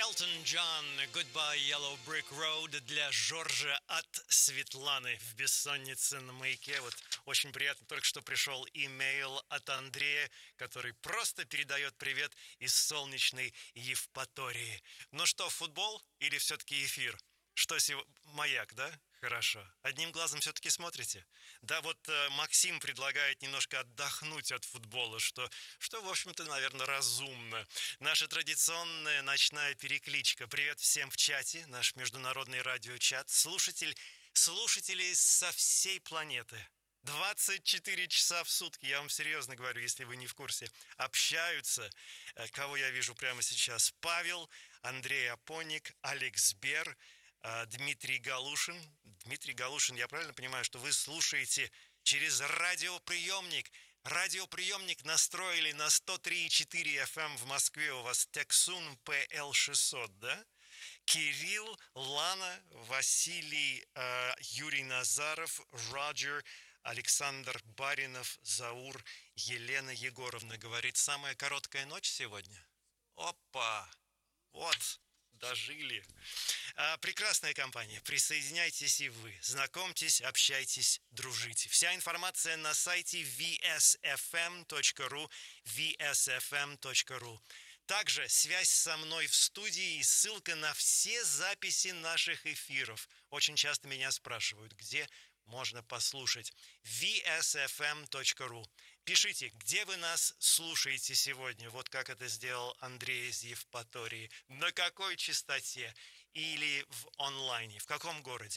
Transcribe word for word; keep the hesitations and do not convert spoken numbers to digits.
Элтон Джон, Goodbye Yellow Brick Road для Жоржа от Светланы в бессоннице на маяке. Вот очень приятно, только что пришел имейл от Андрея, который просто передает привет из солнечной Евпатории. Ну что, футбол или все-таки эфир? Что, сев... маяк, да? Хорошо. Одним глазом все-таки смотрите? Да, вот э, Максим предлагает немножко отдохнуть от футбола, что, что, в общем-то, наверное, разумно. Наша традиционная ночная перекличка. Привет всем в чате, наш международный радиочат. Слушатель, слушатели со всей планеты. двадцать четыре часа в сутки, я вам серьезно говорю, если вы не в курсе, общаются. Кого я вижу прямо сейчас? Павел, Андрей Апонник, Алекс Бер, Дмитрий Галушин. Дмитрий Галушин, я правильно понимаю, что вы слушаете через радиоприемник? Радиоприемник настроили на сто три и четыре эф эм в Москве. У вас Тексун пэ эл шестьсот, да? Кирилл, Лана, Василий, э, Юрий Назаров, Роджер, Александр Баринов, Заур, Елена Егоровна говорит, самая короткая ночь сегодня? Опа! Вот! Дожили. А, прекрасная компания. Присоединяйтесь и вы. Знакомьтесь, общайтесь, дружите. Вся информация на сайте ви эс эф эм точка ру, ви эс эф эм точка ру. Также связь со мной в студии и ссылка на все записи наших эфиров. Очень часто меня спрашивают, где можно послушать. ви эс эф эм точка ру. Пишите, где вы нас слушаете сегодня, вот как это сделал Андрей из Евпатории, на какой частоте или в онлайне, в каком городе.